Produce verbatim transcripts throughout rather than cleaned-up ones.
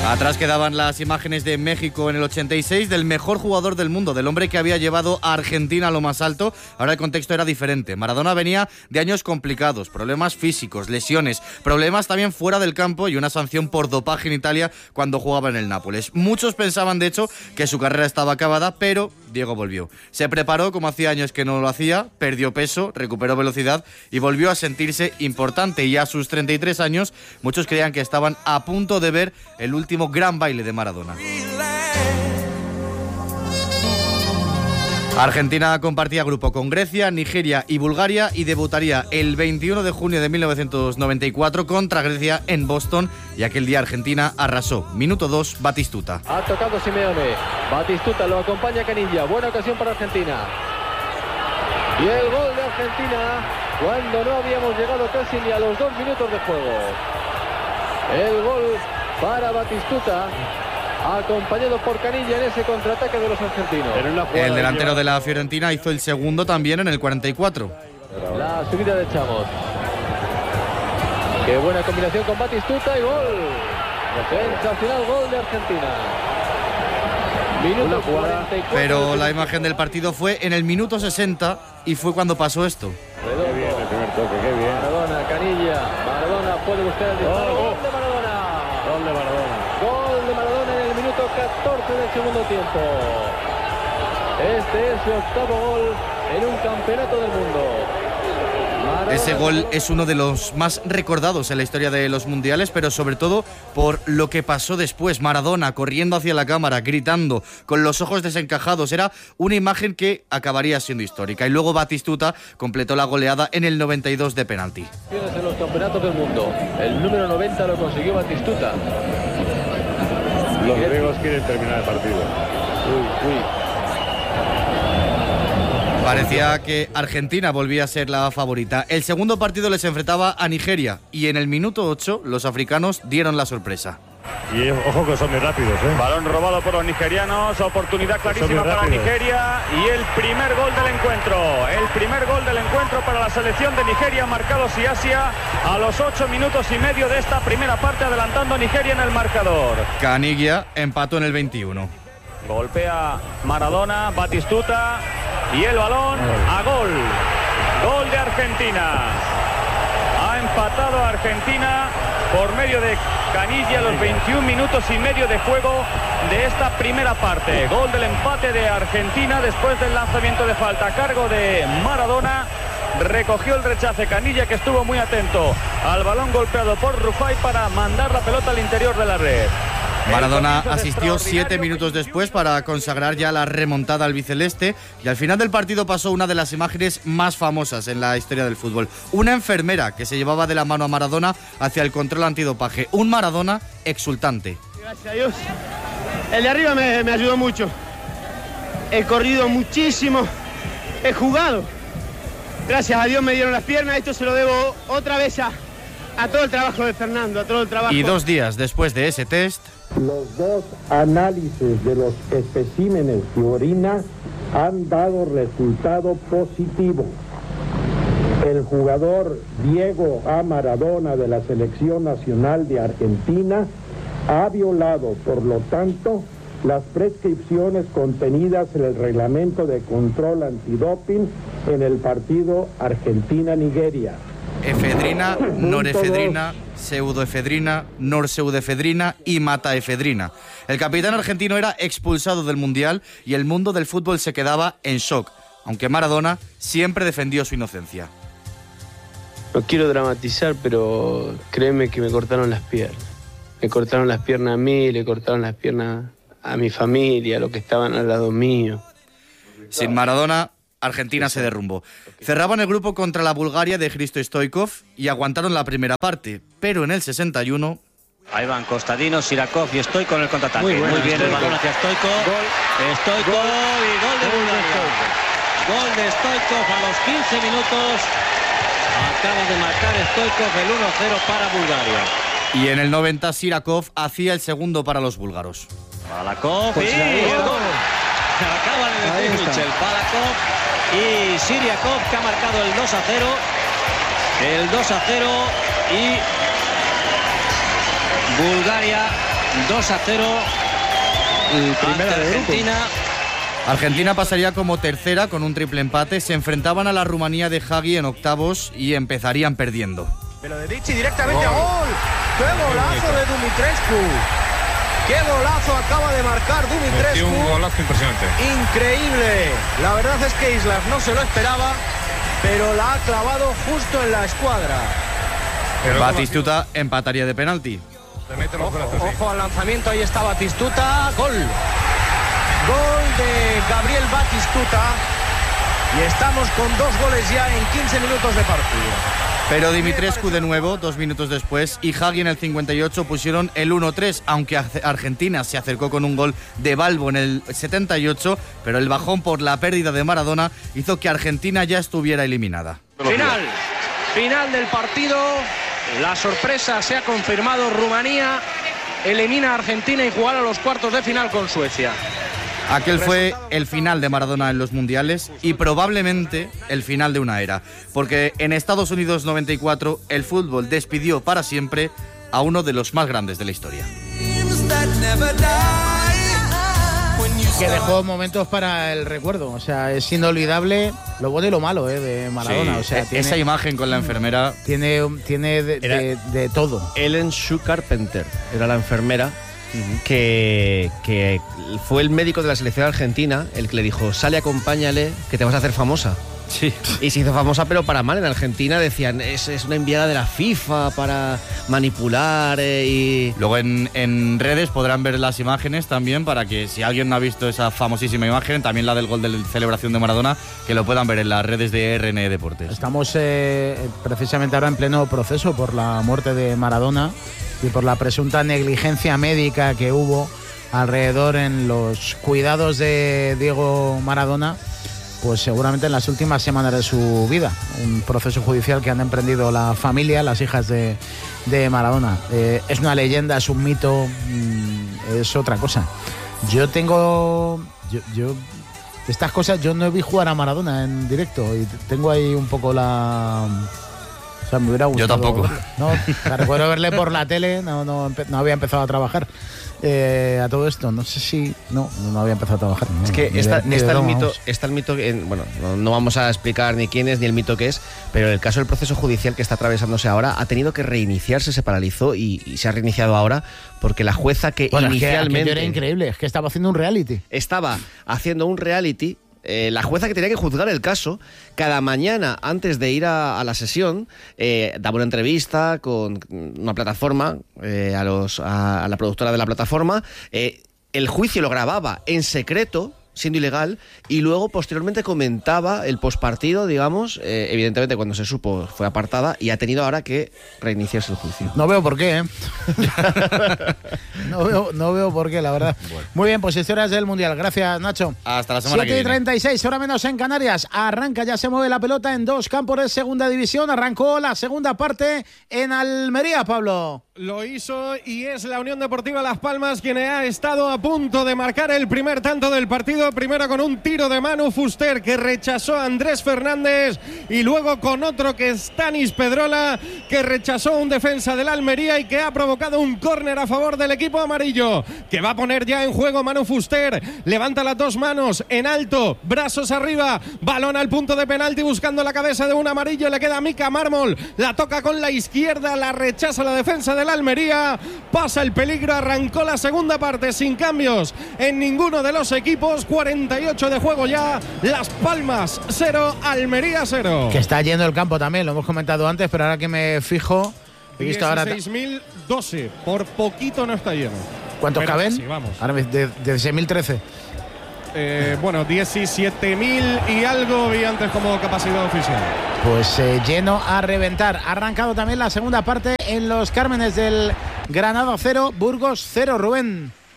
Atrás quedaban las imágenes de México en el ochenta y seis, del mejor jugador del mundo, del hombre que había llevado a Argentina a lo más alto. Ahora el contexto era diferente. Maradona venía de años complicados, problemas físicos, lesiones, problemas también fuera del campo y una sanción por dopaje en Italia cuando jugaba en el Nápoles. Muchos pensaban, de hecho, que su carrera estaba acabada, pero Diego volvió. Se preparó como hacía años que no lo hacía, perdió peso, recuperó velocidad y volvió a sentirse importante. Y a sus treinta y tres años, muchos creían que estaban a punto de ver el último gran baile de Maradona. Argentina compartía grupo con Grecia, Nigeria y Bulgaria y debutaría el veintiuno de junio de mil novecientos noventa y cuatro contra Grecia en Boston, y aquel día Argentina arrasó. Minuto dos, Batistuta. Ha tocado Simeone, Batistuta, lo acompaña Canilla, buena ocasión para Argentina. Y el gol de Argentina cuando no habíamos llegado casi ni a los dos minutos de juego. El gol para Batistuta, acompañado por Canilla en ese contraataque de los argentinos. El delantero de la Fiorentina hizo el segundo también en el cuarenta y cuatro. La subida de Chamos. Qué buena combinación con Batistuta y gol. Sensacional gol de Argentina. Minuto cuarenta y cuatro. Pero la imagen del partido fue en el minuto sesenta y fue cuando pasó esto. Qué bien el primer toque, qué bien. Maradona, Canilla. Maradona puede buscar el disparo. Oh, oh. Gol de Maradona. Gol de Maradona. Gol de Maradona en el minuto catorce del segundo tiempo. Este es su octavo gol en un campeonato del mundo. Maradona. Ese gol es uno de los más recordados en la historia de los mundiales, pero sobre todo por lo que pasó después. Maradona corriendo hacia la cámara, gritando, con los ojos desencajados. Era una imagen que acabaría siendo histórica. Y luego Batistuta completó la goleada en el noventa y dos de penalti. En los campeonatos del mundo, el número noventa lo consiguió Batistuta. Los griegos quieren terminar el partido. Uy, uy. Parecía que Argentina volvía a ser la favorita. El segundo partido les enfrentaba a Nigeria y en el minuto ocho los africanos dieron la sorpresa. Y ojo que son muy rápidos, ¿eh? Balón robado por los nigerianos, oportunidad clarísima para Nigeria y el primer gol del encuentro. El primer gol del encuentro para la selección de Nigeria, marcado Siasia a los ocho minutos y medio de esta primera parte, adelantando a Nigeria en el marcador. Caniggia empató en el veintiuno. Golpea Maradona, Batistuta y el balón a gol. Gol de Argentina. Ha empatado Argentina por medio de Caniggia a los veintiún minutos y medio de juego de esta primera parte. Gol del empate de Argentina después del lanzamiento de falta a cargo de Maradona. Recogió el rechace Caniggia, que estuvo muy atento al balón golpeado por Rufai para mandar la pelota al interior de la red. Maradona asistió siete minutos después para consagrar ya la remontada albiceleste, y al final del partido pasó una de las imágenes más famosas en la historia del fútbol. Una enfermera que se llevaba de la mano a Maradona hacia el control antidopaje. Un Maradona exultante. Gracias a Dios. El de arriba me, me ayudó mucho. He corrido muchísimo. He jugado. Gracias a Dios me dieron las piernas. Esto se lo debo otra vez a, a todo el trabajo de Fernando, a todo el trabajo. Y dos días después de ese test, los dos análisis de los especímenes de orina han dado resultado positivo. El jugador Diego A. Maradona de la Selección Nacional de Argentina ha violado, por lo tanto, las prescripciones contenidas en el reglamento de control antidoping en el partido Argentina-Nigeria. efedrina, norefedrina, pseudoefedrina, norpseudoefedrina y mataefedrina. El capitán argentino era expulsado del Mundial y el mundo del fútbol se quedaba en shock, aunque Maradona siempre defendió su inocencia. No quiero dramatizar, pero créeme que me cortaron las piernas. Me cortaron las piernas a mí, le cortaron las piernas a mi familia, a los que estaban al lado mío. Sin Maradona, Argentina se derrumbó. Cerraban el grupo contra la Bulgaria de Hristo Stoichkov y aguantaron la primera parte, pero en el sesenta y uno... Ahí van Costadino, Sirakov y Stoichkov con el contraataque. Muy, bueno, Muy bien Stoichkov. El balón hacia Stoichkov. Gol. Stoichkov gol. Y gol de Bulgaria. Gol de Stoichkov a los quince minutos. Acaba de marcar Stoichkov el uno cero para Bulgaria. Y en el noventa Sirakov hacía el segundo para los búlgaros. Balakov pues y el gol. Acaban de decir Michel. Balakov y Sirakov, que ha marcado el dos a cero. El dos a cero y Bulgaria dos a cero ante Argentina. Argentina pasaría como tercera con un triple empate. Se enfrentaban a la Rumanía de Hagi en octavos y empezarían perdiendo. Pero de Dichi directamente a gol. ¡Qué golazo de Dumitrescu! ¡Qué golazo acaba de marcar Dumitrescu! Un golazo impresionante. Increíble. La verdad es que Islas no se lo esperaba, pero la ha clavado justo en la escuadra. Pero Batistuta empataría de penalti. Ojo, ojo al lanzamiento, ahí está Batistuta. Gol. Gol de Gabriel Batistuta. Y estamos con dos goles ya en quince minutos de partido. Pero Dimitrescu de nuevo, dos minutos después, y Hagi en el cincuenta y ocho pusieron el uno tres, aunque Argentina se acercó con un gol de Balbo en el setenta y ocho, pero el bajón por la pérdida de Maradona hizo que Argentina ya estuviera eliminada. Final, final del partido, la sorpresa se ha confirmado, Rumanía elimina a Argentina y jugará los cuartos de final con Suecia. Aquel fue el final de Maradona en los mundiales y probablemente el final de una era, porque en Estados Unidos noventa y cuatro el fútbol despidió para siempre a uno de los más grandes de la historia. Que dejó momentos para el recuerdo, o sea, es inolvidable lo bueno y lo malo eh, de Maradona. Sí, o sea, tiene, esa imagen con la enfermera tiene, tiene de, de, de todo. Ellen Sue Carpenter era la enfermera. Uh-huh. que, que fue el médico de la selección argentina el que le dijo: sale, acompáñale, que te vas a hacer famosa. Sí. Y se hizo famosa, pero para mal. En Argentina decían, es, es una enviada de la FIFA para manipular eh, y... Luego en, en redes podrán ver las imágenes también, para que si alguien no ha visto esa famosísima imagen, también la del gol de la celebración de Maradona, que lo puedan ver en las redes de R N E Deportes. Estamos eh, precisamente ahora en pleno proceso por la muerte de Maradona y por la presunta negligencia médica que hubo alrededor en los cuidados de Diego Maradona, pues seguramente en las últimas semanas de su vida. Un proceso judicial que han emprendido la familia, las hijas de, de Maradona. Eh, es una leyenda, es un mito, mmm, es otra cosa. Yo tengo... Yo, yo estas cosas, yo no vi jugar a Maradona en directo y tengo ahí un poco la... O sea, me hubiera gustado. Yo tampoco. No, recuerdo verle por la tele, no, no, no había empezado a trabajar. Eh, a todo esto, no sé si... No, no había empezado a trabajar. Es que ni está, de, ni está, de el broma, mito, está el mito, en, bueno, no, no vamos a explicar ni quién es ni el mito que es, pero el caso del proceso judicial que está atravesándose ahora ha tenido que reiniciarse, se paralizó y, y se ha reiniciado ahora porque la jueza que bueno, inicialmente... Es que era increíble, es que estaba haciendo un reality. Estaba haciendo un reality... Eh, la jueza que tenía que juzgar el caso, cada mañana antes de ir a, a la sesión, eh, daba una entrevista con una plataforma, eh, a, los, a, a la productora de la plataforma, eh, el juicio lo grababa en secreto, siendo ilegal, y luego posteriormente comentaba el pospartido, digamos, eh, evidentemente cuando se supo fue apartada y ha tenido ahora que reiniciarse el juicio. No veo por qué, ¿eh? no, veo, no veo por qué, la verdad. Bueno. Muy bien, pues historias del Mundial. Gracias, Nacho. Hasta la semana que viene. siete y treinta y seis, hora menos en Canarias. Arranca, ya se mueve la pelota en dos campos de segunda división. Arrancó la segunda parte en Almería, Pablo. Lo hizo y es la Unión Deportiva Las Palmas quien ha estado a punto de marcar el primer tanto del partido. Primero con un tiro de Manu Fuster que rechazó a Andrés Fernández y luego con otro que es Tanis Pedrola que rechazó un defensa del Almería y que ha provocado un córner a favor del equipo amarillo que va a poner ya en juego Manu Fuster. Levanta las dos manos en alto, brazos arriba, balón al punto de penalti buscando la cabeza de un amarillo. Le queda a Mika Mármol, la toca con la izquierda, la rechaza la defensa del Almería, pasa el peligro, arrancó la segunda parte sin cambios en ninguno de los equipos. Cuarenta y ocho de juego ya, Las Palmas cero, Almería cero. Que está yendo el campo también, lo hemos comentado antes, pero ahora que me fijo, he visto ahora dieciséis mil doce, por poquito no está lleno. ¿Cuántos pero caben? Casi, vamos. Ahora de dieciséis mil trece. Eh, bueno, diecisiete mil y algo vi antes como capacidad oficial. Pues eh, lleno a reventar. Ha arrancado también la segunda parte en los Cármenes del Granada cero, Burgos cero, Rubén.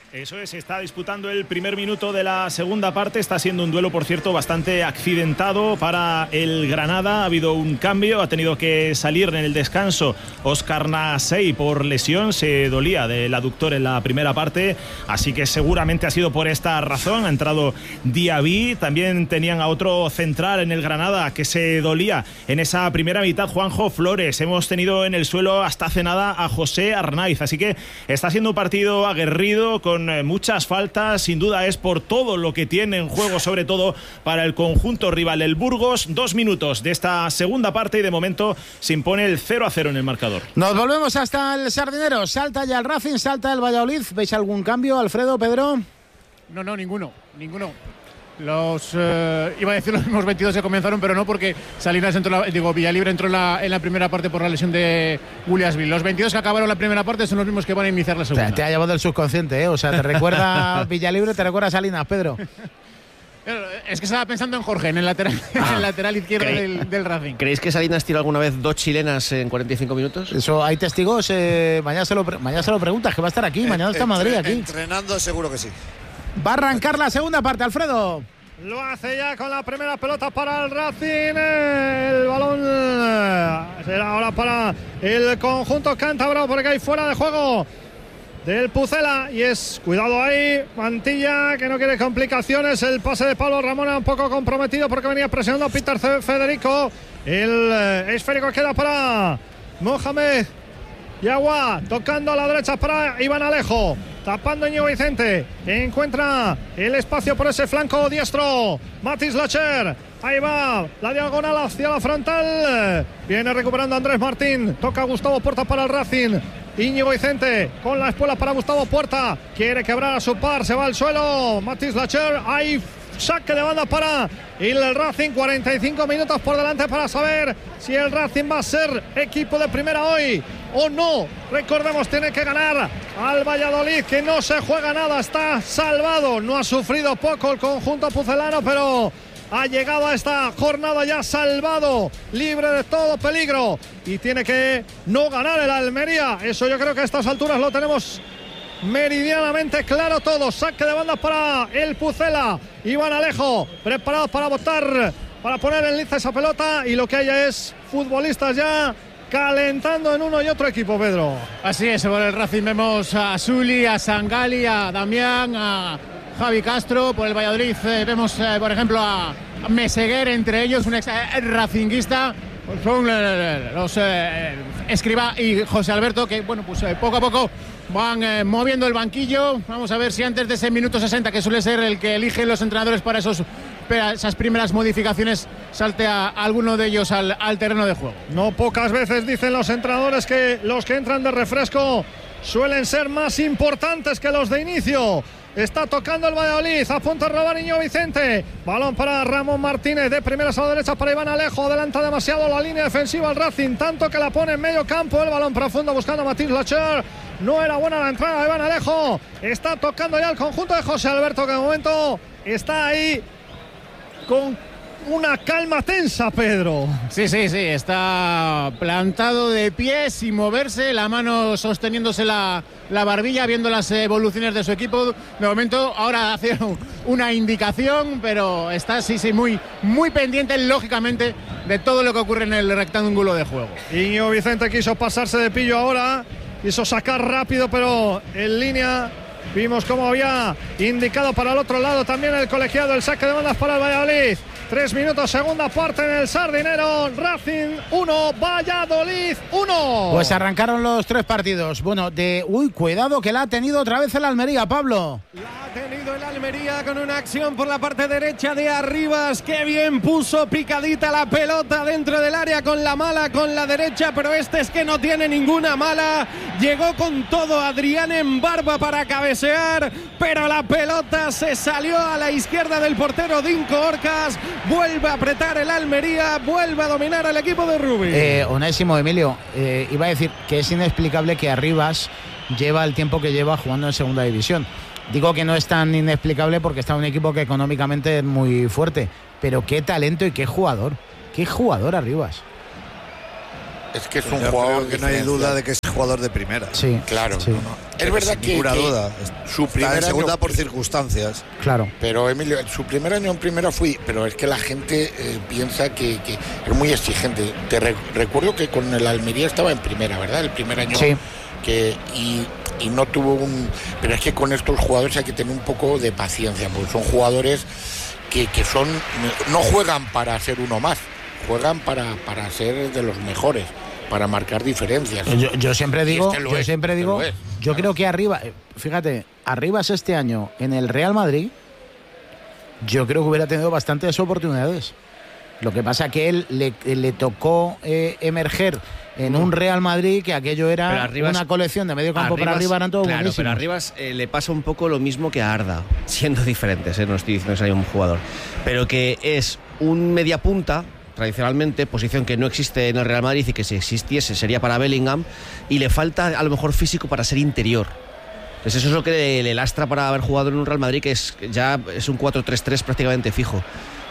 Eso es, está disputando el primer minuto de la segunda parte. Está siendo un duelo, por cierto, bastante accidentado para el Granada. Ha habido un cambio, ha tenido que salir en el descanso Óscar Nasey por lesión. Se dolía del aductor en la primera parte, así que seguramente ha sido por esta razón. Ha entrado Diaby. También tenían a otro central en el Granada que se dolía en esa primera mitad, Juanjo Flores. Hemos tenido en el suelo hasta hace nada a José Arnaiz, así que está siendo un partido aguerrido con muchas faltas. Sin duda es por todo lo que tiene en juego, sobre todo para el conjunto rival, el Burgos. Dos minutos de esta segunda parte y de momento se impone el cero a cero en el marcador. Nos volvemos hasta el Sardinero. Salta ya el Racing, salta el Valladolid. ¿Veis algún cambio, Alfredo, Pedro? No, no, ninguno, ninguno. Los, eh, iba a decir los mismos veintidós que comenzaron, pero no, porque Salinas entró, la, digo, Villalibre entró en la, en la primera parte por la lesión de Williamsville. Los veintidós que acabaron la primera parte son los mismos que van a iniciar la segunda. O sea, te ha llevado el subconsciente, ¿eh? O sea, te recuerda Villalibre, te recuerda Salinas, Pedro. Es que estaba pensando en Jorge, en el lateral, ah, en el lateral izquierdo del, del Racing. ¿Creéis que Salinas tiró alguna vez dos chilenas en cuarenta y cinco minutos? Eso, hay testigos. Eh, mañana, se lo, mañana se lo preguntas, que va a estar aquí. Mañana está en Madrid, aquí. Entrenando, seguro que sí. Va a arrancar la segunda parte, Alfredo. Lo hace ya con la primera pelota para el Racing. El balón será ahora para el conjunto cántabro, porque hay fuera de juego del Pucela. Y es, cuidado ahí, Mantilla, que no quiere complicaciones. El pase de Pablo Ramona un poco comprometido porque venía presionando a Peter Federico. El eh, esférico queda para Mohamed Yagua, tocando a la derecha para Iván Alejo, tapando Íñigo Vicente, encuentra el espacio por ese flanco diestro, Matis Lacher, ahí va la diagonal hacia la frontal, viene recuperando Andrés Martín, toca Gustavo Puerta para el Racing, Íñigo Vicente con la espuela para Gustavo Puerta, quiere quebrar a su par, se va al suelo, Matis Lacher, ahí saque de banda para el Racing. Cuarenta y cinco minutos por delante para saber si el Racing va a ser equipo de primera hoy o no. Recordemos, tiene que ganar al Valladolid, que no se juega nada, está salvado. No ha sufrido poco el conjunto pucelano, pero ha llegado a esta jornada ya salvado, libre de todo peligro, y tiene que no ganar el Almería. Eso yo creo que a estas alturas lo tenemos meridianamente claro todo. Saque de banda para el Pucela, Iván Alejo preparados para botar, para poner en liza esa pelota, y lo que haya es futbolistas ya calentando en uno y otro equipo, Pedro. Así es, por el Racing vemos a Zuli, a Sangali, a Damián, a Javi Castro. Por el Valladolid eh, vemos eh, por ejemplo a Meseguer, entre ellos un ex eh, racinguista. Son eh, los eh, Escribá y José Alberto, que bueno, pues eh, poco a poco van eh, moviendo el banquillo. Vamos a ver si antes de ese minuto sesenta, que suele ser el que eligen los entrenadores para esos, para esas primeras modificaciones, salte a, a alguno de ellos al, al terreno de juego. No pocas veces dicen los entrenadores que los que entran de refresco suelen ser más importantes que los de inicio. Está tocando el Valladolid, a punto de robar Íñigo Vicente. Balón para Ramón Martínez, de primeras a la derecha para Iván Alejo. Adelanta demasiado la línea defensiva al Racing, tanto que la pone en medio campo. El balón profundo buscando a Matis Lacher. No era buena la entrada de Iván Alejo. Está tocando ya el conjunto de José Alberto, que de momento está ahí con una calma tensa, Pedro. Sí, sí, sí, está plantado de pie sin moverse, la mano sosteniéndose la, la barbilla, viendo las evoluciones de su equipo. De momento ahora hace una indicación, pero está sí, sí, muy, muy pendiente, lógicamente, de todo lo que ocurre en el rectángulo de juego. Íñigo Vicente quiso pasarse de pillo ahora, quiso sacar rápido, pero en línea vimos cómo había indicado para el otro lado también el colegiado. El saque de bandas para el Valladolid. Tres minutos, segunda parte en el Sardinero. Racing uno, Valladolid uno. Pues arrancaron los tres partidos. Bueno, de... Uy, cuidado que la ha tenido otra vez el Almería, Pablo. La ha tenido el Almería con una acción por la parte derecha de Arribas. Qué bien puso picadita la pelota dentro del área con la mala, con la derecha, pero este es que no tiene ninguna mala. Llegó con todo Adrián en barba para cabecear, pero la pelota se salió a la izquierda del portero Dinko Orcas. Vuelve a apretar el Almería, vuelve a dominar al equipo de Rubí. Eh, Onésimo, Emilio, eh, iba a decir que es inexplicable que Arribas lleva el tiempo que lleva jugando en segunda división. Digo que no es tan inexplicable porque está un equipo que económicamente es muy fuerte, pero qué talento y qué jugador, qué jugador Arribas. Es que es un Yo jugador creo que no hay duda de que es jugador de primera. Sí, claro. sí. No, no. Es verdad sin que, ninguna que duda. su primer Está en segunda año, por circunstancias. Claro. Pero Emilio, su primer año en primera fui, pero es que la gente eh, piensa que, que es muy exigente. Te re, recuerdo que con el Almería estaba en primera, ¿verdad? El primer año. Sí. Que, y, y no tuvo un... Pero es que con estos jugadores hay que tener un poco de paciencia, porque son jugadores que, que son no juegan para ser uno más, juegan para, para ser de los mejores, para marcar diferencias. Yo, yo siempre digo, este yo es, siempre este digo, es, yo creo que arriba, fíjate, Arribas este año en el Real Madrid, yo creo que hubiera tenido bastantes oportunidades. Lo que pasa que él le, le tocó eh, emerger en un Real Madrid que aquello era Arribas, una colección de medio campo Arribas, para arriba, eran todos claro, buenísimos. pero a Arribas eh, le pasa un poco lo mismo que a Arda, siendo diferentes, eh, no estoy diciendo que sea un jugador, pero que es un mediapunta, tradicionalmente, posición que no existe en el Real Madrid y que si existiese sería para Bellingham, y le falta a lo mejor físico para ser interior. Pues eso es lo que le, le lastra para haber jugado en un Real Madrid que es ya es un cuatro tres tres prácticamente fijo.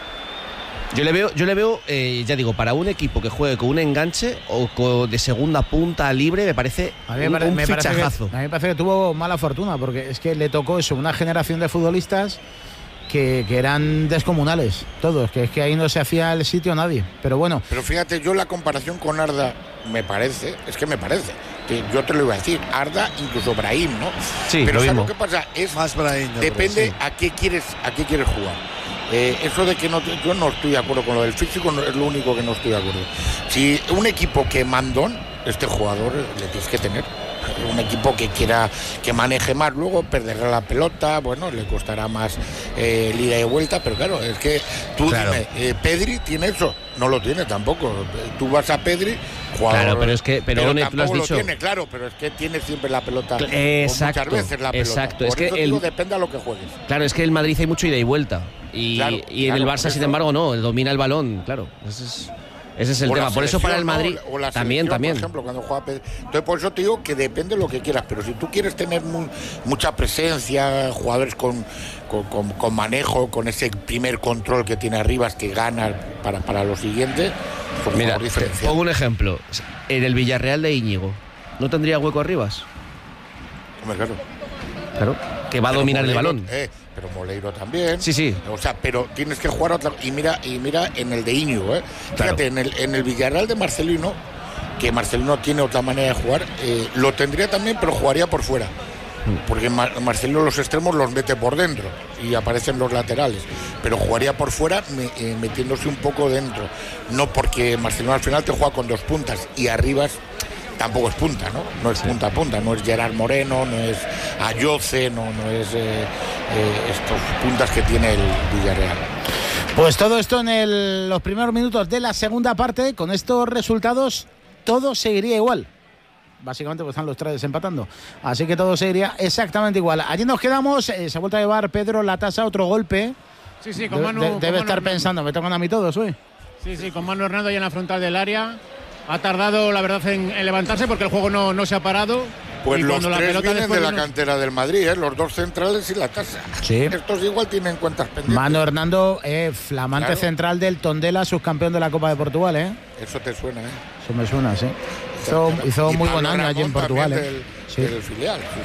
Yo le veo, yo le veo eh, ya digo, para un equipo que juegue con un enganche o con, de segunda punta libre, me parece A mí me, un, pare, un me parece fichajazo. que, a mí me parece que tuvo mala fortuna, porque es que le tocó eso, una generación de futbolistas que, que eran descomunales, todos, que es que ahí no se hacía el sitio a nadie. Pero bueno. Pero fíjate, yo la comparación con Arda me parece, es que me parece, que yo te lo iba a decir, Arda, incluso Brahim, ¿no? Sí, pero lo ¿sabes mismo. lo que pasa? Es más Brahim. Depende sí. a qué quieres, a qué quieres jugar. Eh, eso de que no, yo no estoy de acuerdo con lo del físico, no, es lo único que no estoy de acuerdo. Si un equipo que mandón, este jugador le tienes que tener. Un equipo que quiera que maneje más, luego perderá la pelota, bueno, le costará más eh, el ida y vuelta, pero claro, es que tú Claro. dime, eh, Pedri tiene eso, no lo tiene tampoco. Tú vas a Pedri, jugador, Claro, pero es que- pero, One, tú lo has tampoco dicho. lo tiene, claro, pero es que tiene siempre la pelota, o Exacto, muchas veces la pelota. exacto. Por Es que eso el- digo, depende a lo que juegues. Claro, es que el Madrid hay mucho ida y vuelta. Y, Claro, y en claro, el por Barça, eso. sin embargo, no, domina el balón, claro. Ese es, ese es el O la tema. Por eso para el selección, Madrid ¿no? O la también, selección, también. Por ejemplo, cuando juega Pedri. Entonces, por eso te digo que depende de lo que quieras, pero si tú quieres tener muy, mucha presencia, jugadores con, con, con, con manejo, con ese primer control que tiene Arribas, que gana para, para lo siguiente, pues Mira, por diferencia. pongo un ejemplo. En el Villarreal de Íñigo, ¿no tendría hueco Arribas? Hombre, claro. Claro, que va a Pero dominar el Moleiro, balón. eh, pero Moleiro también. Sí, sí. O sea, pero tienes que jugar otra. Y mira, y mira en el de Íñigo, ¿eh? Claro. Fíjate, en el, en el Villarreal de Marcelino, que Marcelino tiene otra manera de jugar, eh, lo tendría también, pero jugaría por fuera. Porque Mar Marcelino los extremos los mete por dentro y aparecen los laterales, pero jugaría por fuera me, eh, metiéndose un poco dentro. No porque Marcelino al final te juega con dos puntas y Arribas tampoco es punta, ¿no? No es sí. punta a punta, no es Gerard Moreno, no es Ayoce, no, no es eh, eh, estos puntas que tiene el Villarreal. Pues todo esto en el, los primeros minutos de la segunda parte. Con estos resultados todo seguiría igual. Básicamente pues están los tres empatando. Así que todo seguiría exactamente igual. Allí nos quedamos. Eh, se ha vuelto a llevar Pedro la tasa, otro golpe. Sí, sí, con de, Manu. de, con debe Manu estar Hernando. pensando, me tocan a mí todos hoy. Sí, sí, con Manu Hernando ya en la frontal del área. Ha tardado, la verdad, en, en levantarse porque el juego no, no se ha parado. Pues Y los cuando la tres pelota vienen después de la vino- cantera del Madrid, ¿eh? Los dos centrales y la tasa. Sí. Estos igual tienen cuentas pendientes. Manu Hernando, eh, flamante Claro. central del Tondela, subcampeón de la Copa de Portugal, ¿eh? Eso te suena, ¿eh? Eso me suena, sí. Hizo, hizo Y muy Pablo buen año allí en Ramón Portugal, también ¿eh? del, Sí. del filial, sí,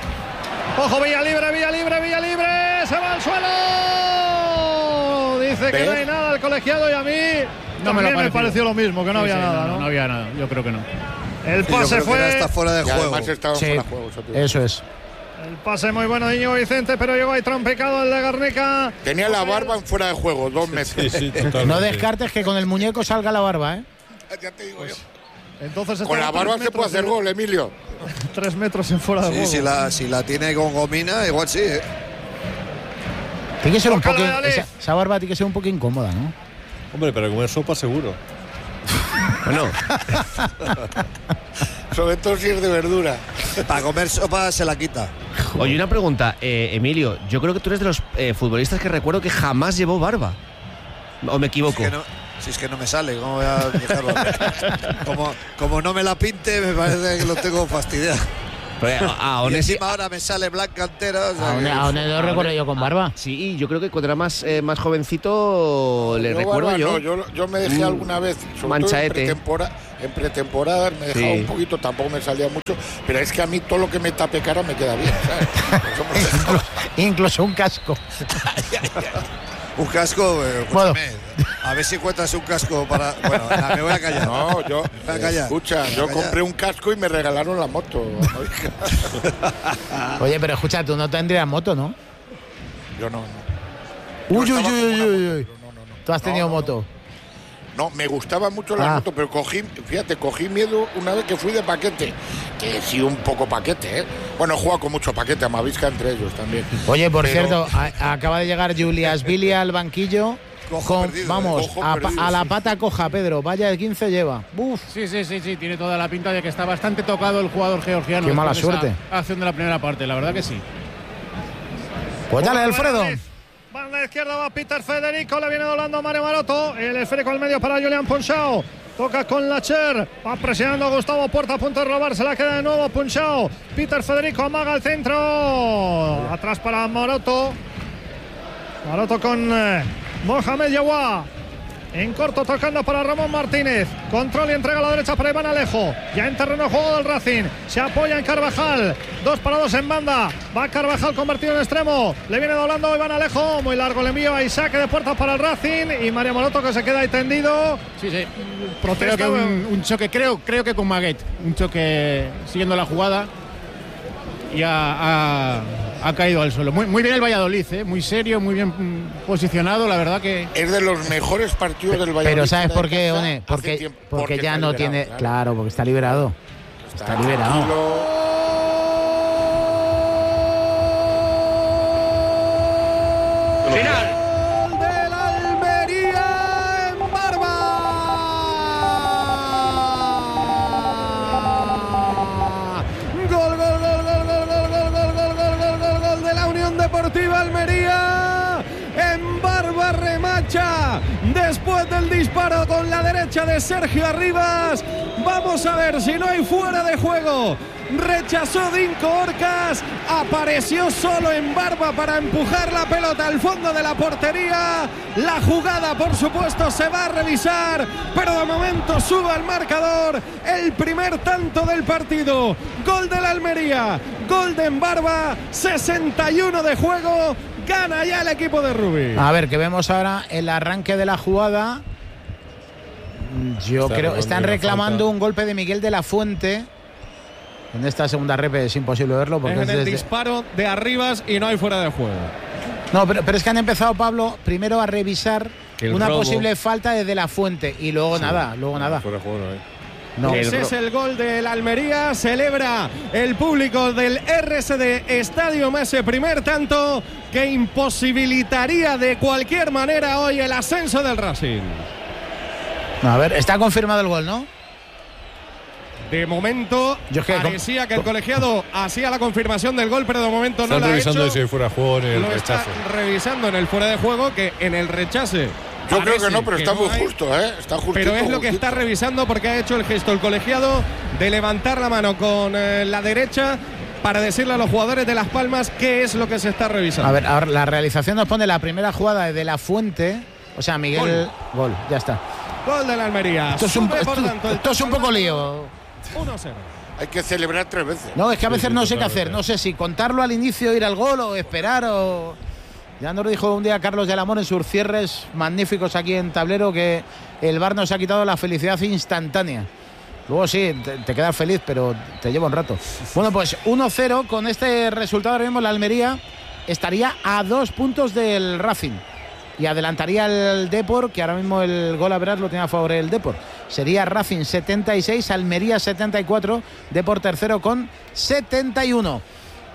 sí. Ojo, Villa Libre, Villa Libre, Villa Libre. Se va al suelo. Dice que ¿Ves? no hay nada el colegiado y a mí No me lo también me pareció. pareció lo mismo, que no Sí, había sí, nada, ¿no? No había nada, yo creo que no. El Sí, yo pase creo que fue. era hasta fuera de Y juego. además estaban Sí, fuera de juego. eso te digo. eso es. El pase muy bueno de Íñigo Vicente, pero llegó ahí trompicado el de Garnica. Tenía la barba en fuera de juego, dos metros. No descartes que con el muñeco salga la barba, ¿eh? Ya te digo yo. Entonces Con la estaba barba tres se puede metros hacer en- gol, Emilio. Tres metros en fuera de Sí, juego. si la, si la tiene con gomina, igual sí, ¿eh? Tiene que ser un Ojalá, poco. dale. Esa, esa barba tiene que ser un poco incómoda, ¿no? Hombre, pero comer sopa seguro. Bueno, Sobre todo si es de verdura. Para comer sopa se la quita. oye, una pregunta, eh, Emilio. Yo creo que tú eres de los eh, futbolistas que recuerdo que jamás llevó barba. ¿O me equivoco? Es que no, si es que no me sale, ¿cómo voy a dejarlo? como, como no me la pinte, me parece que lo tengo fastidiado. Pero, a, a Y Onesi- encima ahora me sale blanca entera. O sea A que- un, a un lo recuerdo yo con barba. Sí, yo creo que cuando era más, eh, más jovencito le Yo, recuerdo barba, yo. no, yo. Yo me dejé Mm, alguna vez, sobre manchaete. todo en pretemporada, en pretemporada, me dejaba sí. un poquito, tampoco me salía mucho, pero es que a mí todo lo que me tape cara me queda bien, ¿sabes? incluso, incluso un casco. Un casco, eh, bueno. A ver si encuentras un casco para... Bueno, me voy a callar. No, yo... voy a callar. Escucha, yo callar. compré un casco y me regalaron la moto. Oye, pero escucha, tú no tendrías moto, ¿no? Yo no, no. Uy, uy, uy, uy, uy. No, no, no. ¿Tú has tenido no, no, moto? No, me gustaba mucho la ah. moto, pero cogí, fíjate, cogí miedo una vez que fui de paquete. Que sí, un poco paquete, ¿eh? Bueno, he jugado con mucho paquete, Amavisca entre ellos también. Oye, por pero... cierto, a, acaba de llegar Julias Billy al banquillo. Cojo con, perdido, vamos, eh. Cojo a, perdido, a la sí. pata coja, Pedro. Vaya de quince lleva. Uf. Sí, sí, sí, sí, tiene toda la pinta de que está bastante tocado el jugador georgiano. Qué mala suerte. Acción de la primera parte, la verdad que sí. Pues dale, Alfredo. Banda izquierda va Peter Federico, le viene doblando a Mario Maroto. El esférico al medio para Julián Punchao. Toca con Lacher, va presionando a Gustavo Puerta a punto de robar, se la queda de nuevo Punchao. Peter Federico amaga al centro. Atrás para Maroto. Maroto con eh, Mohamed Yawa. En corto tocando para Ramón Martínez. Control y entrega a la derecha para Iván Alejo. Ya en terreno de juego del Racing. Se apoya en Carvajal. Dos para dos en banda. Va Carvajal convertido en extremo. Le viene doblando Iván Alejo. Muy largo el envío a saque de puerta para el Racing. Y Mario Maroto que se queda ahí tendido. Sí, sí. Creo que un, un choque, creo, creo que con Maguet. Un choque siguiendo la jugada. Y ha, ha, ha caído al suelo. Muy, muy bien el Valladolid, ¿eh? Muy serio, muy bien posicionado, la verdad que... Es de los mejores partidos del Valladolid. Pero ¿sabes por qué, One? Porque, tiempo, porque, porque ya no tiene... Claro. claro, porque está liberado. Está, está liberado. Tranquilo. Final. Gol del Almería en Barba. Gol, gol, gol, gol, gol, gol, gol, gol, gol, gol, gol, gol, gol de la Unión Deportiva Almería. En Barba remacha después del disparo con la derecha de Sergio Arribas. Vamos a ver si no hay fuera de juego. Rechazó Dinko Orcas, apareció solo en Barba para empujar la pelota al fondo de la portería. La jugada, por supuesto, se va a revisar, pero de momento sube al marcador el primer tanto del partido. Gol de la Almería, gol de Barba, sesenta y uno de juego. Gana ya el equipo de Rubí. A ver, que vemos ahora el arranque de la jugada. Yo Está creo que están reclamando falta. un golpe de Miguel de la Fuente. En esta segunda repe es imposible verlo porque es es el desde... disparo de Arribas y no hay fuera de juego. No, pero, pero es que han empezado, Pablo, primero a revisar una robo. posible falta de De la Fuente y luego sí. nada, luego nada. Fuera de juego no hay. No. Ese es el gol del Almería. Celebra el público del R S D Stadium ese primer tanto que imposibilitaría de cualquier manera hoy el ascenso del Racing. A ver, está confirmado el gol, ¿no? De momento Yo que parecía que el colegiado hacía la confirmación del gol, pero de momento no Están la ha revisando hecho. si fuera de juego en el Lo rechazo. está revisando en el fuera de juego, que en el rechace. Yo creo que no, pero que está no muy hay, justo, ¿eh? Está justito, pero es lo que justito. está revisando porque ha hecho el gesto el colegiado de levantar la mano con eh, la derecha para decirle a los jugadores de Las Palmas qué es lo que se está revisando. A ver, ahora la realización nos pone la primera jugada de De la Fuente. O sea, Miguel... Gol, gol ya está. Gol de la Almería. Esto es un, Sube, esto, por tanto, esto es un poco lío. uno cero. Hay que celebrar tres veces. No, es que a veces sí, no sí, sé qué hacer. No sé si contarlo al inicio, ir al gol o esperar o... Ya nos lo dijo un día Carlos del Amor en sus cierres magníficos aquí en Tablero que el V A R nos ha quitado la felicidad instantánea. Luego sí, te, te quedas feliz, pero te lleva un rato. Bueno, pues uno cero con este resultado. Ahora mismo la Almería estaría a dos puntos del Racing y adelantaría el Depor, que ahora mismo el gol a veras lo tiene a favor el Depor. Sería Racing setenta y seis, Almería setenta y cuatro, Depor tercero con setenta y uno.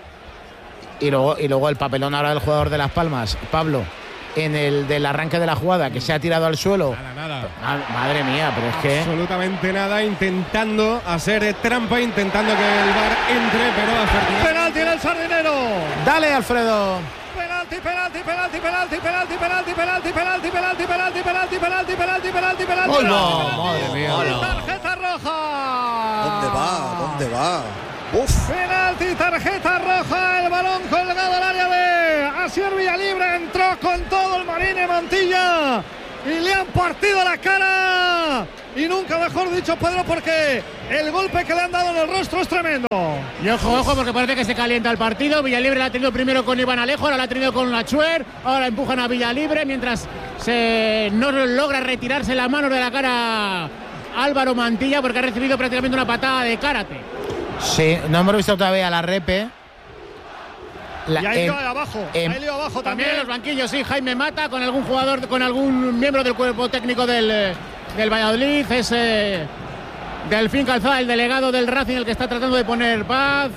Y luego, y luego el papelón ahora del jugador de Las Palmas, Pablo, en el del arranque de la jugada, que se ha tirado al suelo. Nada, nada. Ah, madre mía, pero es que... Absolutamente nada, intentando hacer trampa, intentando que el V A R entre, pero afortunadamente... ¡Penalti en el Sardinero! Dale, Alfredo. Penalti, penalti, penalti, penalti, penalti, penalti, penalti, penalti, penalti, penalti, penalti, penalti, penalti, penalti, penalti. ¡Oh, no! Madre mía. Tarjeta roja. ¿Dónde va? ¿Dónde va? Uf. Penalti, tarjeta roja, el balón colgado al área de Asier Villalibre, entró con todo el Marine Montilla y le han partido la cara y nunca mejor dicho, Pedro, porque el golpe que le han dado en el rostro es tremendo. Y ojo, ojo, porque parece que se calienta el partido. Villalibre la ha tenido primero con Iván Alejo, ahora la ha tenido con Lachuer, ahora empujan a Villalibre mientras se no logra retirarse la mano de la cara Álvaro Mantilla, porque ha recibido prácticamente una patada de karate. Sí, no hemos visto todavía la repe. La, y ahí lío abajo, eh, ahí lío abajo también. También en los banquillos, sí, Jaime Mata con algún jugador, con algún miembro del cuerpo técnico del, del Valladolid. Es eh, Delfín Calzada, el delegado del Racing, el que está tratando de poner paz.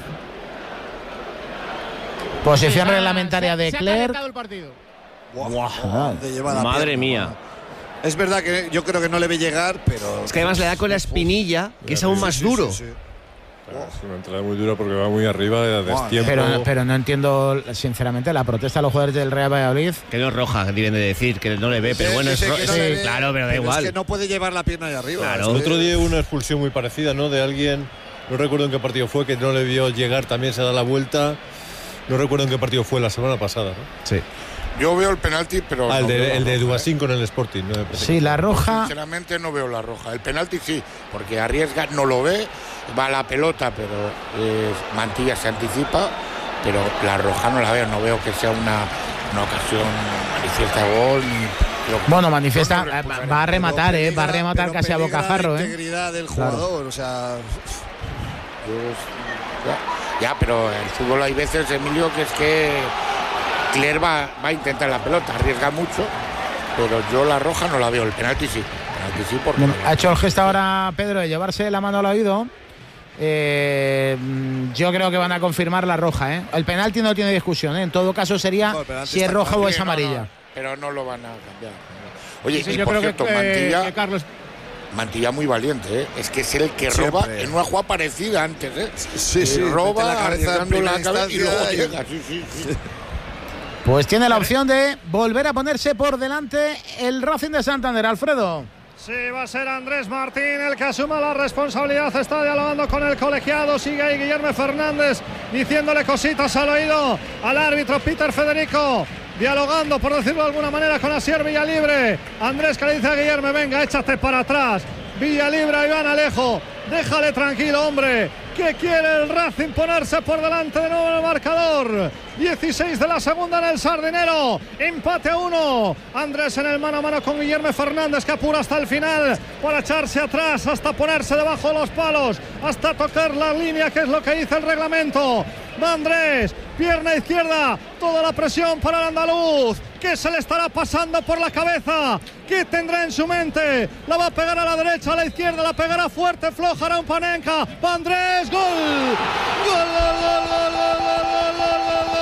Posición sí, reglamentaria de se, Clerc. Se ha el partido. Wow, de llevar la Madre pierna. mía. Es verdad que yo creo que no le ve llegar, pero... Es que además le da con la espinilla, que es aún más sí, duro. Sí, sí, sí. Es una entrada muy dura porque va muy arriba, de destiempo. Pero, pero no entiendo, sinceramente, la protesta de los jugadores del Real Valladolid. Que no es roja, que deben de decir, que no le ve, pero sí, bueno, sí, es, ro- no es ve, claro, pero da pero igual. Es que no puede llevar la pierna ahí arriba. Claro. Es que... El otro día hubo una expulsión muy parecida, ¿no? De alguien, no recuerdo en qué partido fue, que no le vio llegar, también se da la vuelta. No recuerdo en qué partido fue, la semana pasada, ¿no? Sí. Yo veo el penalti, pero. Ah, el no de, el de roja, Dubasín con el Sporting. ¿No? Sí, la roja. Sinceramente no veo la roja. El penalti sí, porque arriesga, no lo ve, va a la pelota, pero eh, Mantilla se anticipa, pero la roja no la veo, no veo que sea una, una ocasión manifiesta de gol. Ni, pero, bueno, manifiesta, no, no va a rematar, peligra, eh, va a rematar casi a bocajarro, la eh. integridad del jugador, claro. O sea. Ya, ya, pero el fútbol hay veces, Emilio, que es que Clerc va, va a intentar la pelota, arriesga mucho, pero yo la roja no la veo, el penalti sí. El penalti sí porque bueno, ha hecho el gesto ahora Pedro de llevarse la mano al oído. Eh, yo creo que van a confirmar la roja, ¿eh? El penalti no tiene discusión, ¿eh? En todo caso sería no, si es roja o es amarilla. No, no, pero no lo van a cambiar. Oye, sí, y yo por creo cierto, que, Mantilla, que Carlos... Mantilla muy valiente, ¿eh? Es que es el que Siempre. roba en una jugada parecida antes, ¿eh? Sí, sí, roba la cabeza en la cabeza y luego y... llega, sí, sí, sí. Pues tiene la opción de volver a ponerse por delante el Racing de Santander, Alfredo. Sí, va a ser Andrés Martín el que asuma la responsabilidad. Está dialogando con el colegiado. Sigue ahí Guillermo Fernández diciéndole cositas al oído al árbitro Peter Federico. Dialogando, por decirlo de alguna manera, con Asier Villalibre. Andrés que le dice a Guillermo, venga, échate para atrás. Villalibre a Iván Alejo. Déjale tranquilo, hombre. ¿Qué quiere el Racing? Ponerse por delante de nuevo en el marcador. dieciséis de la segunda en el Sardinero. Empate a uno. Andrés en el mano a mano con Guillermo Fernández, que apura hasta el final para echarse atrás, hasta ponerse debajo de los palos, hasta tocar la línea, que es lo que dice el reglamento. Va Andrés, pierna izquierda, toda la presión para el andaluz. ¿Qué se le estará pasando por la cabeza? ¿Qué tendrá en su mente? La va a pegar a la derecha, a la izquierda, la pegará fuerte, floja, hará un Panenka. Va Andrés, gol. Gol, gol, gol, gol, gol, gol, gol,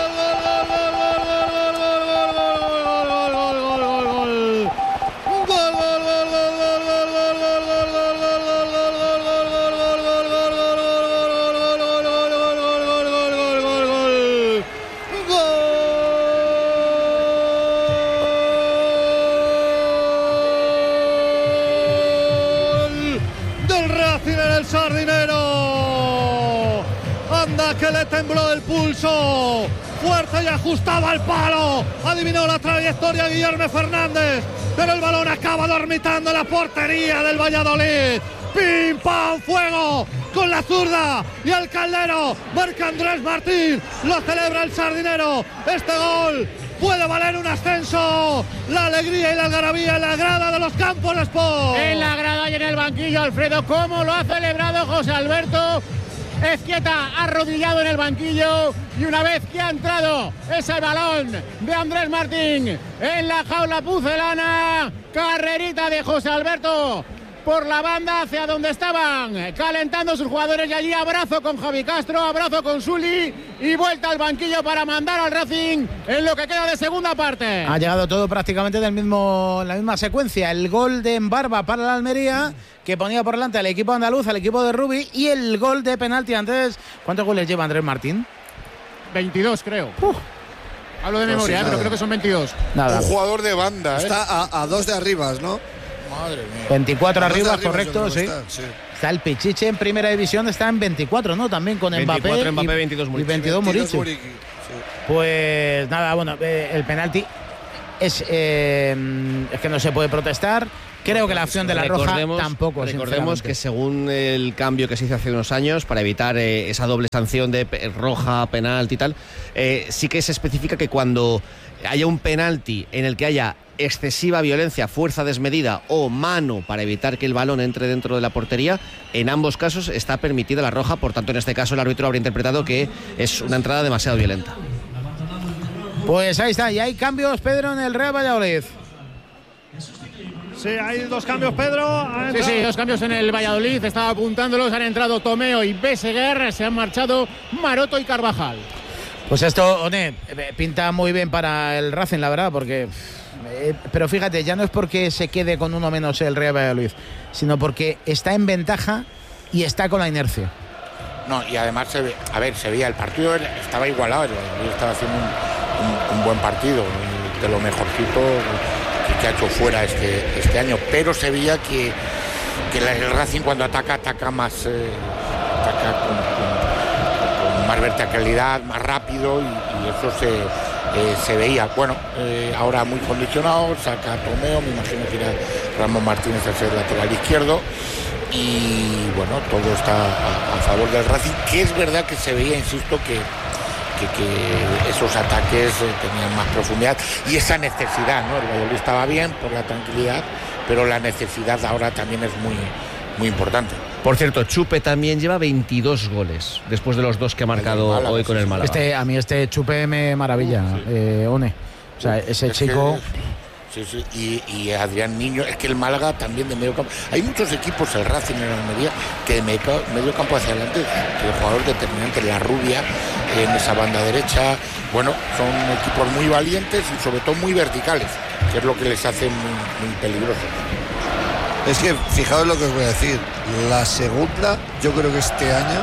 que le tembló el pulso, fuerte y ajustado al palo, adivinó la trayectoria Guillermo Fernández, pero el balón acaba dormitando en la portería del Valladolid. Pim, pam, fuego, con la zurda y el Caldero, marca Andrés Martín, lo celebra el Sardinero, este gol puede valer un ascenso, la alegría y la algarabía en la grada de los Campos Sport. En la grada y en el banquillo, Alfredo, ¿cómo lo ha celebrado José Alberto Ezquieta? Arrodillado en el banquillo, y una vez que ha entrado ese balón de Andrés Martín en la jaula pucelana, carrerita de José Alberto por la banda hacia donde estaban calentando sus jugadores, y allí abrazo con Javi Castro, abrazo con Sully y vuelta al banquillo para mandar al Racing en lo que queda de segunda parte. Ha llegado todo prácticamente del mismo, la misma secuencia. El gol de Embarba para la Almería, que ponía por delante al equipo andaluz, al equipo de Rubi, y el gol de penalti antes. ¿Cuántos goles lleva Andrés Martín? veintidós, creo. Uf. Hablo de no memoria, sé, pero creo que son veintidós. Nada. Un jugador de banda, ¿eh? Está a, a dos de arriba, ¿no? Madre mía. veinticuatro arriba, arriba, correcto, sí. Está, sí. Está el Pichichi en primera división, está en veinticuatro, ¿no? También con veinticuatro, Mbappé, Mbappé y, veintidós Muriqui. y veintidós Muriqui. Muriqui, sí. Pues nada, bueno, eh, el penalti es, eh, es que no se puede protestar. creo que la opción de la recordemos, roja tampoco. Recordemos que según el cambio que se hizo hace unos años para evitar eh, esa doble sanción de pe- roja, penalti y tal, eh, sí que se especifica que cuando haya un penalti en el que haya excesiva violencia, fuerza desmedida o mano para evitar que el balón entre dentro de la portería, en ambos casos está permitida la roja. Por tanto, en este caso el árbitro habría interpretado que es una entrada demasiado violenta. Pues ahí está, y hay cambios, Pedro, en el Real Valladolid. Sí, hay dos cambios, Pedro. Sí, sí, dos cambios en el Valladolid. Estaba apuntándolos. Han entrado Tomeo y Beseguer. Se han marchado Maroto y Carvajal. Pues esto, One, pinta muy bien para el Racing, la verdad, porque... Eh, pero fíjate, ya no es porque se quede con uno menos el Real Valladolid, sino porque está en ventaja y está con la inercia. No, y además, se ve, a ver, se veía, el partido estaba igualado, el Valladolid estaba haciendo un, un, un buen partido, de lo mejorcito que ha hecho fuera este, este año, pero se veía que, que el Racing cuando ataca, ataca más, eh, ataca con, con, con más verticalidad, más rápido, y, y eso se, eh, se veía. Bueno, eh, ahora muy condicionado, saca a Tomeo, me imagino que irá Ramón Martínez a ser lateral izquierdo, y bueno, todo está a, a favor del Racing, que es verdad que se veía, insisto, que Que, que esos ataques eh, tenían más profundidad y esa necesidad, ¿no? El Valladolid estaba bien por la tranquilidad, pero la necesidad ahora también es muy, muy importante. Por cierto, Chupe también lleva veintidós goles después de los dos que ha marcado Málaga, hoy con el Málaga. Este, a mí este Chupe me maravilla, sí. eh, One. O sea, ese es chico... Que... Sí, sí, y, y Adrián Niño, es que el Málaga también de medio campo. Hay muchos equipos, el Racing en Almería, que de medio, medio campo hacia adelante, que el jugador determinante, la Rubia, en esa banda derecha, bueno, son equipos muy valientes y sobre todo muy verticales, que es lo que les hace muy, muy peligrosos. Es que, fijaos lo que os voy a decir, la segunda, yo creo que este año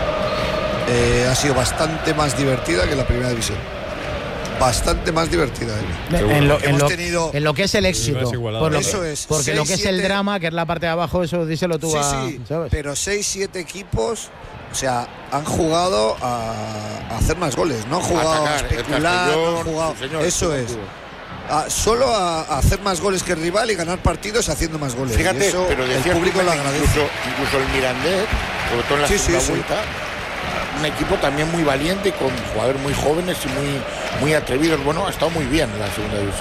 eh, ha sido bastante más divertida que la primera división. Bastante más divertida. ¿eh? En, lo, en, lo, tenido... en lo que es el éxito. Por lo eso que, es. Porque seis, lo que es siete... el drama, que es la parte de abajo, eso díselo tú sí, a. Sí, ¿sabes? Pero seis, siete equipos, o sea, han jugado a, a hacer más goles, no han jugado a, atacar, a especular, no han jugado. Sí, señor, eso es. A, solo a, a hacer más goles que el rival y ganar partidos haciendo más goles. Fíjate, y eso pero el público lo agradece. Incluso, incluso el Mirandés, sobre todo en la sí, segunda sí, vuelta. Sí. Un equipo también muy valiente, con jugadores muy jóvenes y muy, muy atrevidos. Bueno, ha estado muy bien en la segunda división.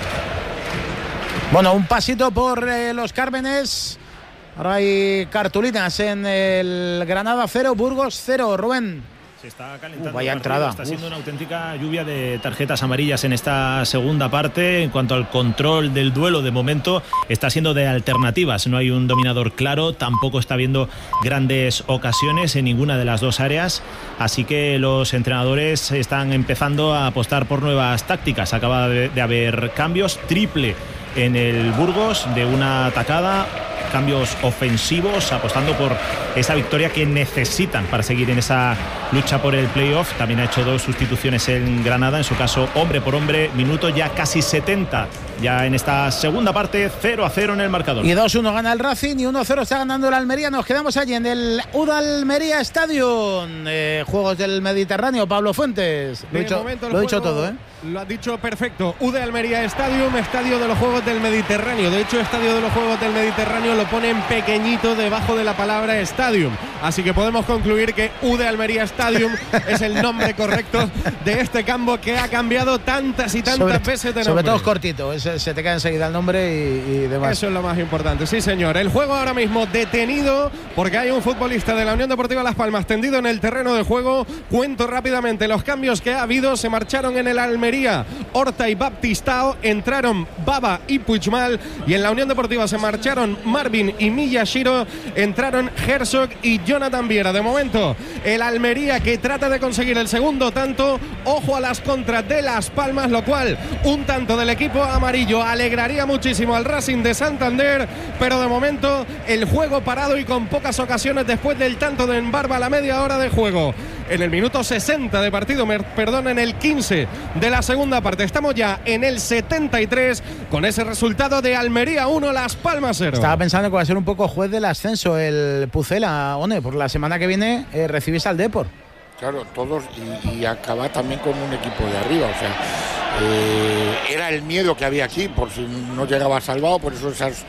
Bueno, un pasito por eh, los Cármenes. Ahora hay cartulinas en el Granada cero, Burgos cero. Rubén. Se está calentando. Uh, vaya entrada. Está siendo una auténtica lluvia de tarjetas amarillas en esta segunda parte. En cuanto al control del duelo, de momento está siendo de alternativas. No hay un dominador claro, tampoco está habiendo grandes ocasiones en ninguna de las dos áreas. Así que los entrenadores están empezando a apostar por nuevas tácticas. Acaba de, de haber cambios, triple en el Burgos de una atacada. Cambios ofensivos, apostando por esa victoria que necesitan para seguir en esa lucha por el playoff. También ha hecho dos sustituciones en Granada, en su caso hombre por hombre, minuto ya casi setenta, ya en esta segunda parte, cero a cero en el marcador. Y dos uno gana el Racing y uno cero está ganando el Almería. Nos quedamos allí en el U D Almería Stadium, eh, Juegos del Mediterráneo. Pablo Fuentes, lo he dicho, lo he dicho todo, ¿eh? Lo has dicho perfecto. U D Almería Stadium, estadio de los Juegos del Mediterráneo. De hecho, estadio de los Juegos del Mediterráneo lo ponen pequeñito debajo de la palabra Stadium. Así que podemos concluir que U D Almería Stadium es el nombre correcto de este campo que ha cambiado tantas y tantas sobre, veces de nombre. Sobre todo es cortito, es, se te cae enseguida el nombre y, y demás. Eso es lo más importante, sí señor. El juego ahora mismo detenido porque hay un futbolista de la Unión Deportiva Las Palmas tendido en el terreno de juego. Cuento rápidamente los cambios que ha habido. Se marcharon en el Almería Horta y Baptistao, entraron Baba y Puigmal, y en la Unión Deportiva se marcharon Marvin y Miyashiro, entraron Herzog y Jonathan Viera. De momento el Almería que trata de conseguir el segundo tanto. Ojo a las contras de Las Palmas, lo cual un tanto del equipo amarillo alegraría muchísimo al Racing de Santander, pero de momento el juego parado y con pocas ocasiones después del tanto de Embarba a la media hora de juego. En el minuto sesenta de partido, perdón, en el quince de la segunda parte. Estamos ya en el setenta y tres con ese resultado de Almería uno, Las Palmas cero. Estaba pensando que va a ser un poco juez del ascenso el Pucela, One, por la semana que viene eh, recibís al Depor. Claro, todos, y, y acaba también con un equipo de arriba, o sea, eh, era el miedo que había aquí, por si no llegaba salvado, por eso esas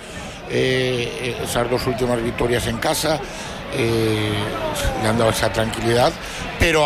eh, esas dos últimas victorias en casa, eh, le han dado esa tranquilidad.